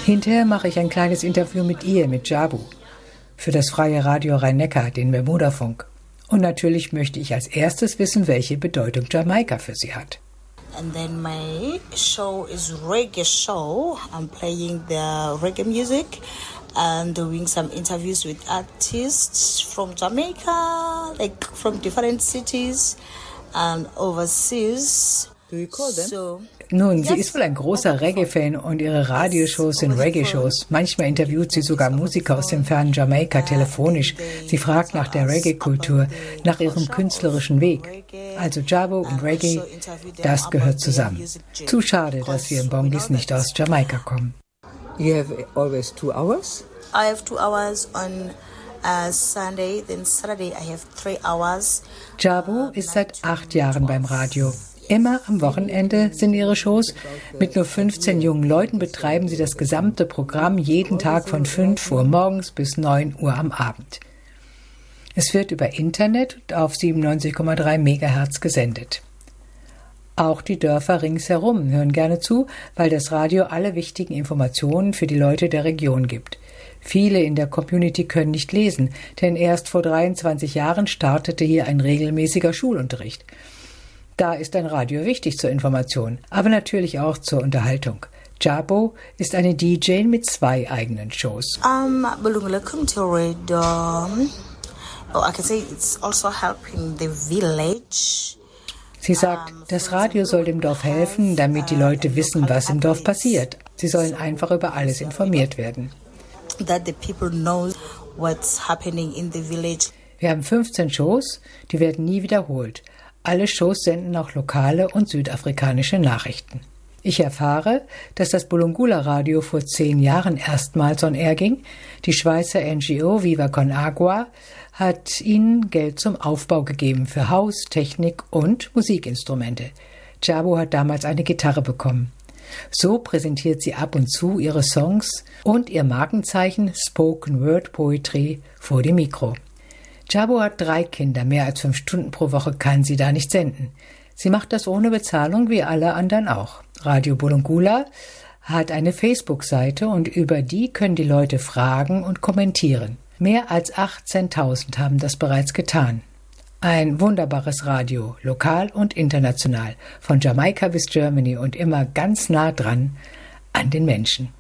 Hinterher mache ich ein kleines Interview mit ihr, mit Jabu, für das Freie Radio Rhein-Neckar, den Bermudafunk. Und natürlich möchte ich als erstes wissen, welche Bedeutung Jamaika für sie hat. And then my show is reggae show. I'm playing the reggae music and doing some interviews with artists from Jamaica, like from different cities and overseas. Do you call them? Nun, sie ist wohl ein großer Reggae-Fan und ihre Radioshows sind Reggae-Shows. Manchmal interviewt sie sogar Musiker aus dem fernen Jamaika telefonisch. Sie fragt nach der Reggae-Kultur, nach ihrem künstlerischen Weg. Also Jabu und Reggae, das gehört zusammen. Zu schade, dass wir Bongis nicht aus Jamaika kommen. You have always 2 hours? I have 2 hours on Sunday, then Saturday I have 3 hours. Jabu ist seit 8 Jahren beim Radio. Immer am Wochenende sind ihre Shows. Mit nur 15 jungen Leuten betreiben sie das gesamte Programm jeden Tag von 5 Uhr morgens bis 9 Uhr am Abend. Es wird über Internet auf 97,3 Megahertz gesendet. Auch die Dörfer ringsherum hören gerne zu, weil das Radio alle wichtigen Informationen für die Leute der Region gibt. Viele in der Community können nicht lesen, denn erst vor 23 Jahren startete hier ein regelmäßiger Schulunterricht. Da ist ein Radio wichtig zur Information, aber natürlich auch zur Unterhaltung. Jabu ist eine DJ mit 2 eigenen Shows. Bulungula Community Radio. I can say it's also helping the village. Sie sagt, das Radio soll dem Dorf helfen, damit die Leute wissen, was im Dorf passiert. Sie sollen einfach über alles informiert werden. That the people know what's happening in the village. Wir haben 15 Shows, die werden nie wiederholt. Alle Shows senden auch lokale und südafrikanische Nachrichten. Ich erfahre, dass das Bulungula Radio vor 10 Jahren erstmals on air ging. Die Schweizer NGO Viva Con Agua hat ihnen Geld zum Aufbau gegeben für Haus, Technik und Musikinstrumente. Jabu hat damals eine Gitarre bekommen. So präsentiert sie ab und zu ihre Songs und ihr Markenzeichen Spoken Word Poetry vor dem Mikro. Jabu hat 3 Kinder, mehr als 5 Stunden pro Woche kann sie da nicht senden. Sie macht das ohne Bezahlung, wie alle anderen auch. Radio Bulungula hat eine Facebook-Seite und über die können die Leute fragen und kommentieren. Mehr als 18.000 haben das bereits getan. Ein wunderbares Radio, lokal und international, von Jamaika bis Germany und immer ganz nah dran an den Menschen.